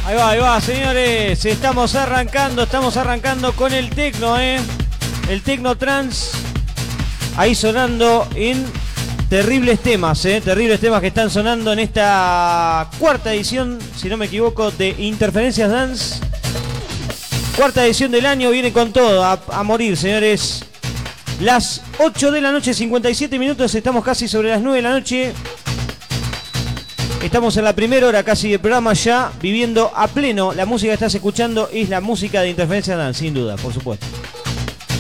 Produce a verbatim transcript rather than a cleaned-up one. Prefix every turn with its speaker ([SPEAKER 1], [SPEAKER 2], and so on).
[SPEAKER 1] Ahí va, ahí va, señores. Estamos arrancando, estamos arrancando con el tecno, ¿eh? El tecno trans. Ahí sonando en terribles temas, ¿eh? Terribles temas que están sonando en esta cuarta edición, si no me equivoco, de Interferencias Dance. Cuarta edición del año, viene con todo, a, a morir, señores. Las ocho de la noche, cincuenta y siete minutos, estamos casi sobre las nueve de la noche. Estamos en la primera hora casi del programa ya, viviendo a pleno. La música que estás escuchando es la música de Interferencias Dance, sin duda, por supuesto.